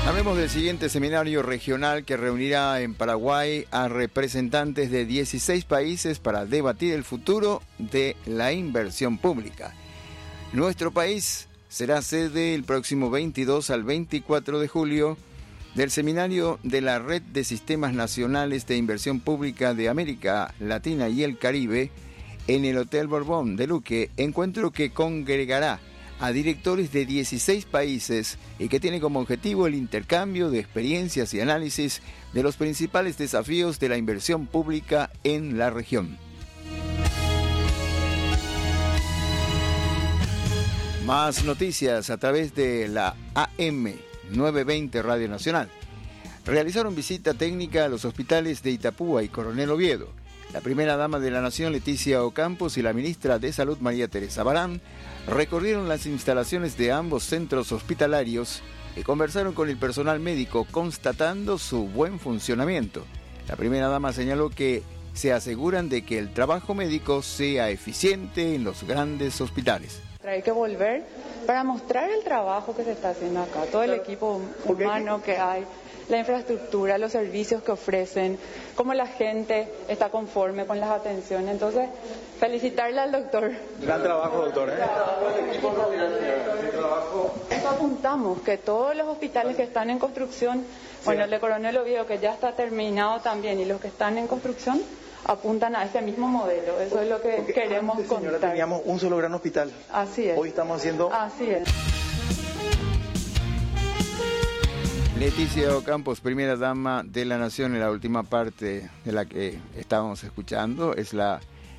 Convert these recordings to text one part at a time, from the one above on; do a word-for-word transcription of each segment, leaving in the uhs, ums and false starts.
Hablemos del siguiente seminario regional que reunirá en Paraguay a representantes de dieciséis países para debatir el futuro de la inversión pública. Nuestro país será sede el próximo veintidós al veinticuatro de julio del seminario de la Red de Sistemas Nacionales de Inversión Pública de América Latina y el Caribe en el Hotel Borbón de Luque, encuentro que congregará a directores de dieciséis países y que tiene como objetivo el intercambio de experiencias y análisis de los principales desafíos de la inversión pública en la región. Más noticias a través de la A M novecientos veinte Radio Nacional. Realizaron visita técnica a los hospitales de Itapúa y Coronel Oviedo. La primera dama de la Nación, Leticia Ocampos, y la ministra de Salud, María Teresa Barán, recorrieron las instalaciones de ambos centros hospitalarios y conversaron con el personal médico, constatando su buen funcionamiento. La primera dama señaló que se aseguran de que el trabajo médico sea eficiente en los grandes hospitales. Hay que volver para mostrar el trabajo que se está haciendo acá, todo el equipo humano que hay, la infraestructura, los servicios que ofrecen, cómo la gente está conforme con las atenciones. Entonces, felicitarle al doctor. Gran trabajo, doctor. ¿eh? Eso apuntamos, que todos los hospitales que están en construcción, bueno, el de Coronel Oviedo, que ya está terminado también, y los que están en construcción, apuntan a ese mismo modelo. Eso es lo que Porque queremos antes, contar. Señora, teníamos un solo gran hospital. Así es. Hoy estamos haciendo... Así es. Leticia Ocampos, primera dama de la Nación, en la última parte de la que estábamos escuchando, es la,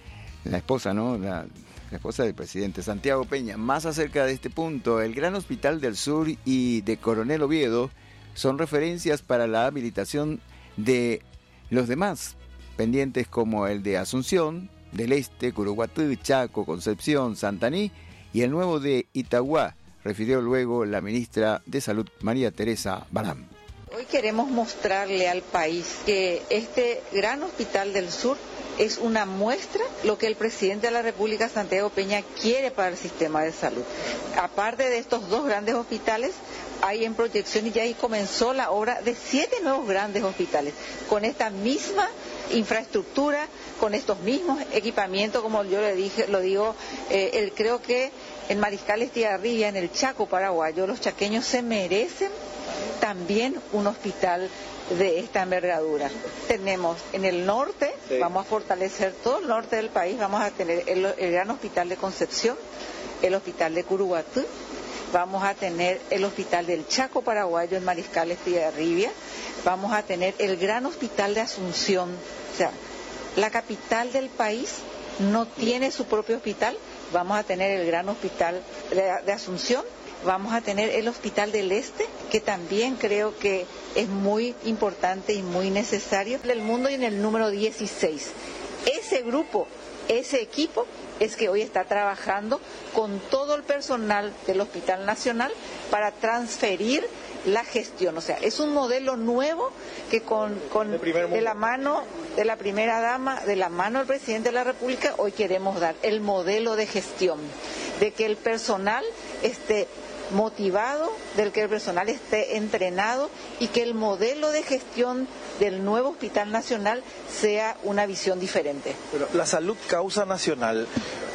la esposa, ¿no? La, la esposa del presidente Santiago Peña. Más acerca de este punto, el Gran Hospital del Sur y de Coronel Oviedo son referencias para la habilitación de los demás pendientes, como el de Asunción, del Este, Curuguatú, Chaco, Concepción, Santaní y el nuevo de Itagüá, refirió luego la ministra de Salud, María Teresa Barán. Hoy queremos mostrarle al país que este Gran Hospital del Sur es una muestra lo que el presidente de la República, Santiago Peña, quiere para el sistema de salud. Aparte de estos dos grandes hospitales, hay en proyección y ya ahí comenzó la obra de siete nuevos grandes hospitales, con esta misma infraestructura, con estos mismos equipamientos, como yo le dije, lo digo, eh, el, creo que en Mariscal Estigarribia, en el Chaco paraguayo, los chaqueños se merecen también un hospital de esta envergadura. Tenemos en el norte, sí. Vamos a fortalecer todo el norte del país, vamos a tener el, el Gran Hospital de Concepción, el Hospital de Curuguatú, vamos a tener el Hospital del Chaco paraguayo en Mariscal Estigarribia, vamos a tener el Gran Hospital de Asunción. O sea, la capital del país no tiene su propio hospital. Vamos a tener el Gran Hospital de, de Asunción, vamos a tener el Hospital del Este, que también creo que es muy importante y muy necesario. El mundo y en el número dieciséis. Ese grupo, ese equipo es que hoy está trabajando con todo el personal del Hospital Nacional para transferir la gestión. O sea, es un modelo nuevo que con, con de, de la mano de la primera dama, de la mano del presidente de la República, hoy queremos dar el modelo de gestión, de que el personal esté motivado, del que el personal esté entrenado y que el modelo de gestión del nuevo Hospital Nacional sea una visión diferente. Pero la salud causa nacional.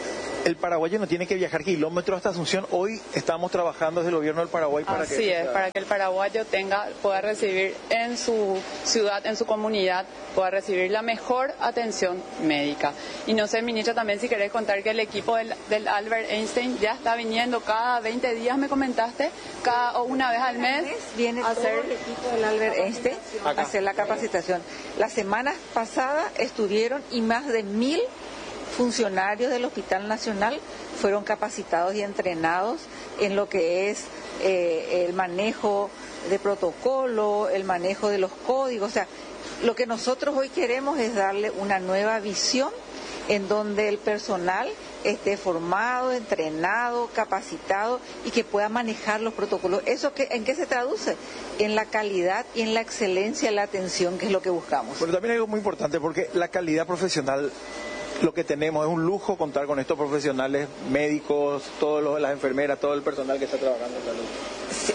El paraguayo no tiene que viajar kilómetros hasta Asunción. Hoy estamos trabajando desde el gobierno del Paraguay para Así que... es, sea... para que el paraguayo tenga, pueda recibir en su ciudad, en su comunidad, pueda recibir la mejor atención médica. Y no sé, ministra, también si querés contar que el equipo del, del Albert Einstein ya está viniendo cada veinte días, me comentaste, cada o una vez al mes. Viene a hacer el equipo del Albert Einstein a hacer la capacitación. La semana pasada estuvieron y más de mil funcionarios del Hospital Nacional fueron capacitados y entrenados en lo que es eh, el manejo de protocolo, el manejo de los códigos. O sea, lo que nosotros hoy queremos es darle una nueva visión en donde el personal esté formado, entrenado, capacitado y que pueda manejar los protocolos. ¿Eso qué, en qué se traduce? En la calidad y en la excelencia de la atención, que es lo que buscamos. Pero también hay algo muy importante, porque la calidad profesional, lo que tenemos es un lujo contar con estos profesionales médicos, todos los, las enfermeras, todo el personal que está trabajando en salud. Sí,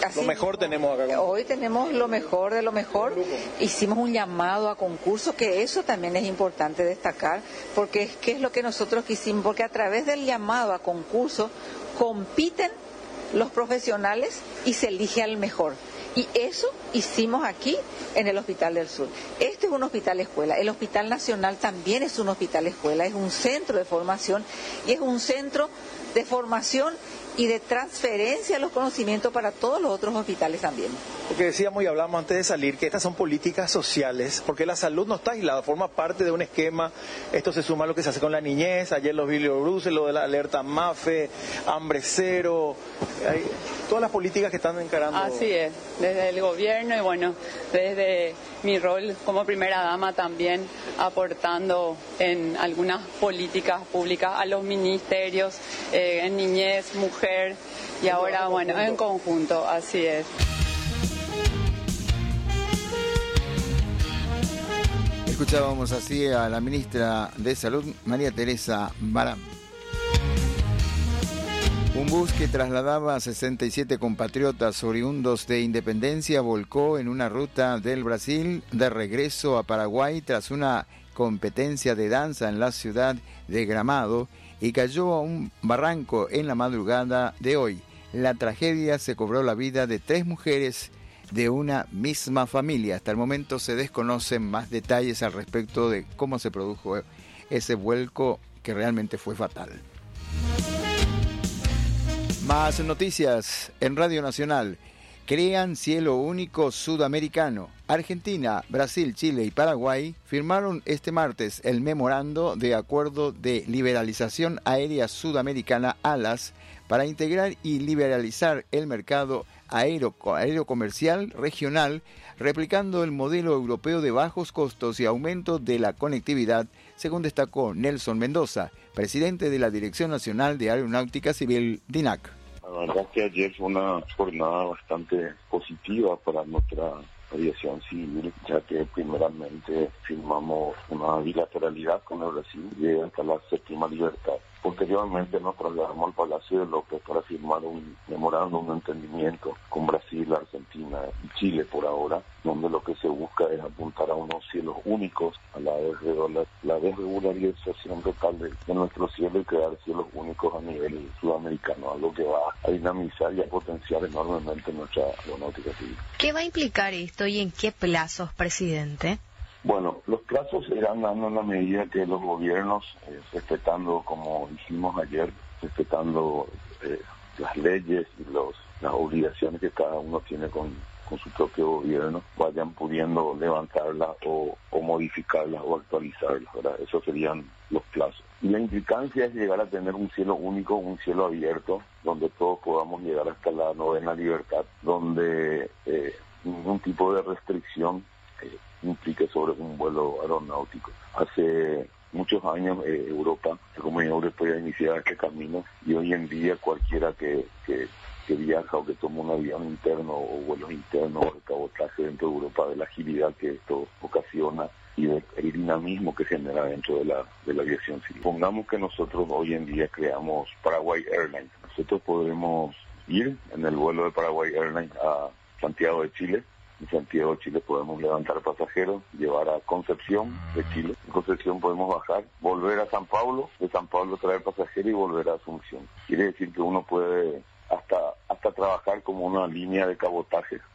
Así, lo mejor tenemos acá. Hoy tenemos lo mejor de lo mejor. Hicimos un llamado a concurso, que eso también es importante destacar, porque ¿qué es lo que nosotros quisimos? Porque a través del llamado a concurso compiten los profesionales y se elige al mejor. Y eso hicimos aquí en el Hospital del Sur. Este es un hospital escuela. El Hospital Nacional también es un hospital escuela, es un centro de formación y es un centro de formación y de transferencia de los conocimientos para todos los otros hospitales también. Porque decíamos y hablamos antes de salir que estas son políticas sociales, porque la salud no está aislada, forma parte de un esquema. Esto se suma a lo que se hace con la niñez, ayer los biliobruces, lo de la alerta MAFE, hambre cero, hay todas las políticas que están encarando. Así es, desde el gobierno y bueno, desde mi rol como primera dama también aportando en algunas políticas públicas a los ministerios, eh, en niñez, mujer y ahora bueno, en conjunto, así es. Escuchábamos así a la ministra de Salud, María Teresa Barán. Un bus que trasladaba a sesenta y siete compatriotas oriundos de Independencia volcó en una ruta del Brasil de regreso a Paraguay tras una competencia de danza en la ciudad de Gramado y cayó a un barranco en la madrugada de hoy. La tragedia se cobró la vida de tres mujeres de una misma familia. Hasta el momento se desconocen más detalles al respecto de cómo se produjo ese vuelco que realmente fue fatal. Más noticias en Radio Nacional. Crean cielo único sudamericano. Argentina, Brasil, Chile y Paraguay firmaron este martes el memorando de acuerdo de liberalización aérea sudamericana ALAS para integrar y liberalizar el mercado aéreo, aéreo comercial regional, replicando el modelo europeo de bajos costos y aumento de la conectividad, según destacó Nelson Mendoza, presidente de la Dirección Nacional de Aeronáutica Civil, DINAC. La verdad que ayer fue una jornada bastante positiva para nuestra aviación civil, ya que primeramente firmamos una bilateralidad con el Brasil y hasta la séptima libertad. Posteriormente nos trasladamos al Palacio de López para firmar un memorándum de entendimiento con Brasil, Argentina y Chile por ahora, donde lo que se busca es apuntar a unos cielos únicos, a la, la desregularización total de, de nuestro cielo y crear cielos únicos a nivel sudamericano, algo que va a dinamizar y a potenciar enormemente nuestra aeronáutica civil. ¿Qué va a implicar esto y en qué plazos, presidente? Bueno, los plazos se irán dando en la medida que los gobiernos, eh, respetando, como hicimos ayer, respetando eh, las leyes y los, las obligaciones que cada uno tiene con, con su propio gobierno, vayan pudiendo levantarlas o, o modificarlas o actualizarlas, ¿verdad? Esos serían los plazos. Y la implicancia es llegar a tener un cielo único, un cielo abierto, donde todos podamos llegar hasta la novena libertad, donde eh, ningún tipo de restricción eh, implique sobre un vuelo aeronáutico. Hace muchos años eh, Europa, la Comunidad Europea, iniciaba este camino y hoy en día cualquiera que, que, que viaja o que toma un avión interno o vuelos internos o de cabotaje dentro de Europa, de la agilidad que esto ocasiona y del dinamismo que genera dentro de la, de la aviación civil. Pongamos que nosotros hoy en día creamos Paraguay Airlines. Nosotros podremos ir en el vuelo de Paraguay Airlines a Santiago de Chile. En Santiago de Chile podemos levantar pasajeros, llevar a Concepción de Chile. En Concepción podemos bajar, volver a San Pablo, de San Pablo traer pasajeros y volver a Asunción. Quiere decir que uno puede hasta hasta trabajar como una línea de cabotaje